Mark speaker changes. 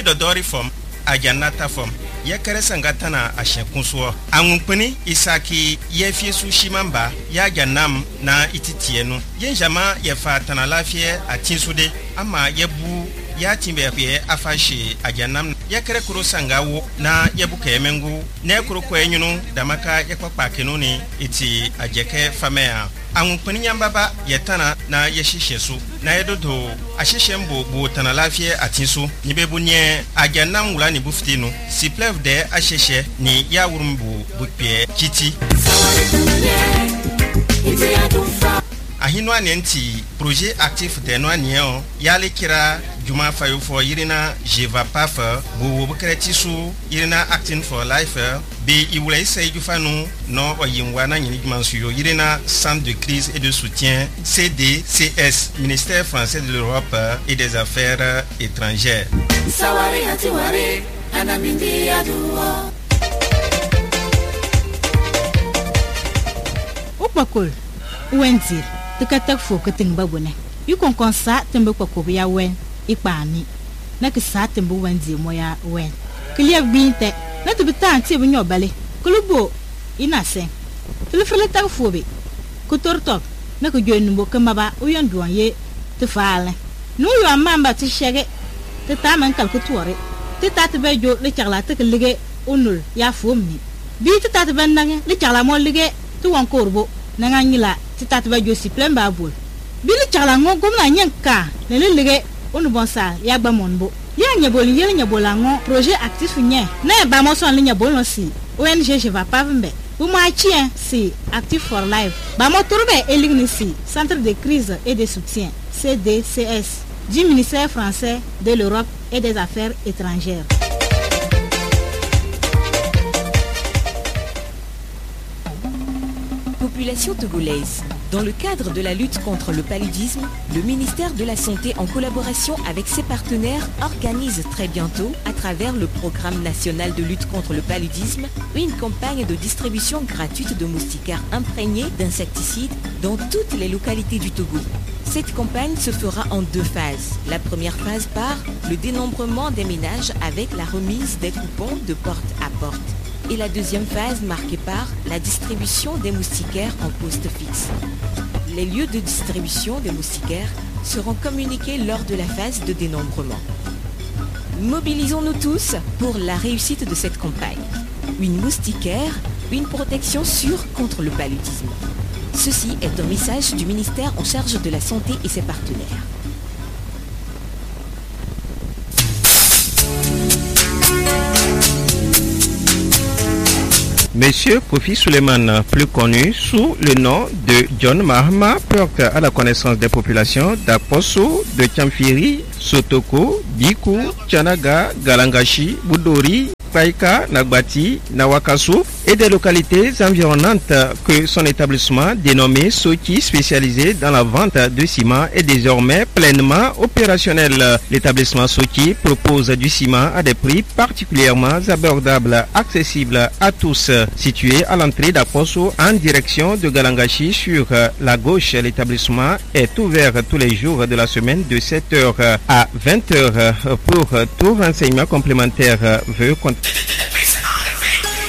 Speaker 1: ye dodori fom ajanata fom ye kere sangatana ashenkunso anwunkpini isaki ye fiesu shimamba ya janam na ititienu ye njama ye fatana lafie atinsude ama ye bu ya timbe ye afashi ajanam ye kere kuro sangawo na ye buke mengu ne kuro kwenyunu damaka ye kwakpakenu ni iti ajeke famea anwunkpini nyambaba ye tana na ye shishesu na ye dodo ashishembo bu tana lafie atinsu nibebu nye ajanam wula ni buftinu si pleve de ashishe ni ya wurumbu bukpie kiti ahinwa nenti projet actif de noanion yali kira juma fayofo yirina jeva paf bu bukretisu yirina acting for life bi iwulai sai jufanu no oyimwa na nyini jumansuyo yirina centre de crise et de soutien CDCS ministère français de l'Europe et des affaires étrangères sawari atiwari anamindi yaduwa
Speaker 2: opakol wenzi tikatak fo keting babune yu kon sa tembe ko ya wen ipani na ke sa tembe wenzi moya wen kliya binte na to bitan ti bunyo bale klubo ina sen filfile tak fo be ko tortok na ko jonu bo kamba uyon duanye te faale no yo amamba ti shege te taman kal ko tuore te tat be jo le charla te lige onul ya fomni bi te tat ben nange le charla mo lige tu won korbo nanga nyila titata ba josi plemba bol bili chala ngo gomna nyanka le lege onu bonsa ya gba monbo ya nyebol yele nyebola ngo projet actif nye na ba mo son le nyebol no si ONG je va pas mbe bu ma chien si active for life ba mo turbe eligni si centre de crise et de soutien CDCS du ministère français de l'Europe et des affaires étrangères.
Speaker 3: Population togolaise. Dans le cadre de la lutte contre le paludisme, le ministère de la Santé, en collaboration avec ses partenaires, organise très bientôt, à travers le programme national de lutte contre le paludisme, une campagne de distribution gratuite de moustiquaires imprégnés d'insecticides dans toutes les localités du Togo. Cette campagne se fera en 2 phases. La première phase par le dénombrement des ménages avec la remise des coupons de porte à porte. Et la deuxième phase marquée par la distribution des moustiquaires en poste fixe. Les lieux de distribution des moustiquaires seront communiqués lors de la phase de dénombrement. Mobilisons-nous tous pour la réussite de cette campagne. Une moustiquaire, une protection sûre contre le paludisme. Ceci est un message du ministère en charge de la santé et ses partenaires.
Speaker 1: Monsieur Kofi Suleiman, plus connu sous le nom de John Mahama, porte à la connaissance des populations d'Aposo, de Tchamfiri, Sotoko, Bikou, Tchanaga, Galangashi, Boudori, Paika, Nagbati, Nawakasu et des localités environnantes que son établissement dénommé Soki, spécialisé dans la vente de ciment, est désormais pleinement opérationnel. L'établissement Soki propose du ciment à des prix particulièrement abordables, accessibles à tous. Situé à l'entrée d'Aposo en direction de Galangashi sur la gauche, l'établissement est ouvert tous les jours de la semaine de 7h à 20h. Pour tout renseignement complémentaire, veuillez contacter